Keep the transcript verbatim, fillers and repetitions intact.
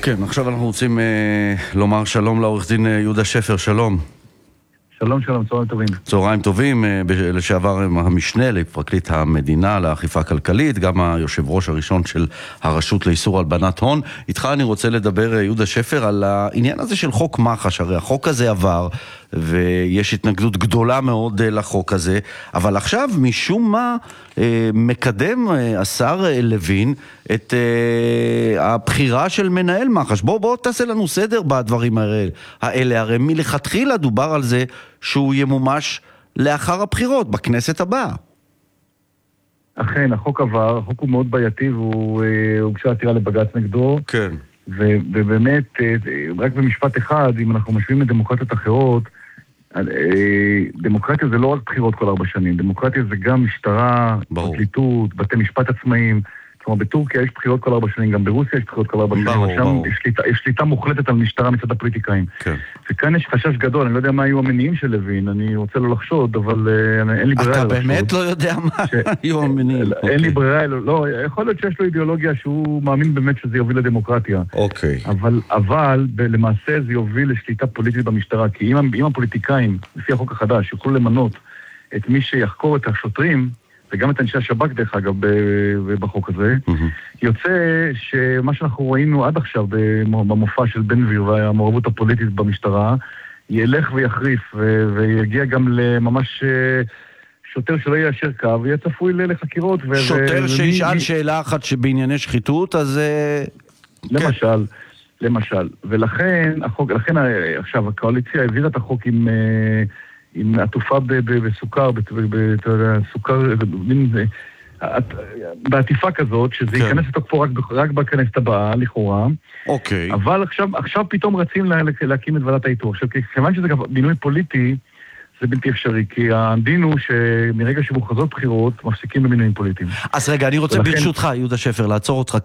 כן, עכשיו אנחנו רוצים אה, לומר שלום לעורך דין יהודה שפר, שלום. שלום, שלום, צהריים טובים. צהריים טובים, אה, לשעבר המשנה לפרקליט המדינה לאכיפה כלכלית, גם היושב ראש הראשון של הרשות לאיסור הלבנת הון. איתך אני רוצה לדבר, יהודה שפר, על העניין הזה של חוק מח"ש. הרי החוק הזה עבר, ויש התנגדות גדולה מאוד לחוק הזה, אבל עכשיו משום מה מקדם השר לוין את הבחירה של מנהל מח"ש. בוא, בוא תעשה לנו סדר בדברים האלה. הרי מלכתחילה דובר על זה שהוא ימומש לאחר הבחירות, בכנסת הבאה. אכן, החוק עבר, החוק הוא מאוד בעייתי, והוא הוגשה עתירה לבג"ץ נגדו. כן. ובאמת, רק במשפט אחד, אם אנחנו משווים את דמוקרטיות אחרות, דמוקרטיה זה לא רק בחירות כל ארבע שנים, דמוקרטיה זה גם משטרה, פרקליטות, בתי משפט עצמאיים. כלומר, בטורקיה יש בחירות כל ארבע שנים, גם ברוסיה יש בחירות כל ארבע שנים, ושם יש שליטה, יש שליטה מוחלטת על משטרה מצד הפוליטיקאים. כן. וכאן יש חשש גדול, אני לא יודע מה היו המניעים של לוין, אני רוצה לא לחשוד, אבל אין לי ברירה. אתה באמת לא יודע מה היו המניעים. אין לי ברירה, לא, יכול להיות שיש לו אידיאולוגיה שהוא מאמין באמת שזה יוביל לדמוקרטיה. אוקיי. אבל, אבל, למעשה זה יוביל לשליטה פוליטית במשטרה, כי אם, אם הפוליטיקאים, לפי החוק החדש, יוכלו למנות את מי שיחקור את השוטרים, וגם את אנשי השב"כ דרך אגב בחוק הזה, יוצא שמה שאנחנו ראינו עד עכשיו במופע של בן גביר והמעורבות הפוליטית במשטרה, ילך ויחריף ויגיע גם לממש שוטר שלא יישר קו, ויהיה צפוי לחקירות. שוטר שישאל שאלה אחת שבענייני שחיתות, אז... למשל, למשל. ולכן, לכן עכשיו הקואליציה העבירה את החוק עם... עם עטופה בסוכר, בסוכר, בעטיפה כזאת, שזה ייכנס לתוקפו רק בכנסת הבאה, לכאורה. אוקיי. אבל עכשיו פתאום רצים להקים את ועדת האיתור. עכשיו, כיוון שזה בינוי פוליטי, זה בלתי אפשרי, כי הדין הוא שמרגע שמוכרזות בחירות, מפסיקים במינויים פוליטיים. אז רגע, אני רוצה ברשותך, יהודה שפר, לעצור אותך